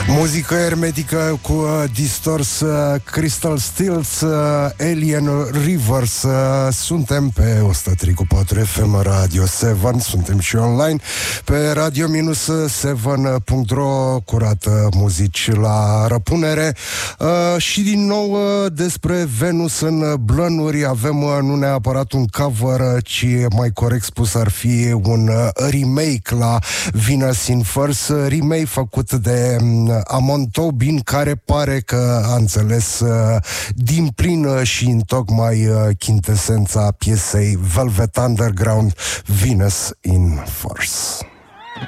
Muzică ermetică cu Distors, Crystal Stills, Alien Rivers. Suntem pe 103.4 FM Radio 7. Suntem și online pe radio-7.ro. Curată muzici la răpunere. Și din nou despre Venus în blănuri. Avem nu neapărat un cover, ci mai corect spus ar fi un remake la Venus in Furs. Remake făcut de Amon Tobin, care pare că a înțeles din plin și întocmai chintesența piesei Velvet Underground, Venus in Force.